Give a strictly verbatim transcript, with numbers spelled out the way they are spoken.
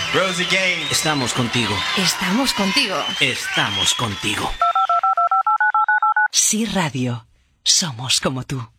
Rosie Gaines. Estamos contigo. Estamos contigo. Estamos contigo. Sí Radio. Somos como tú.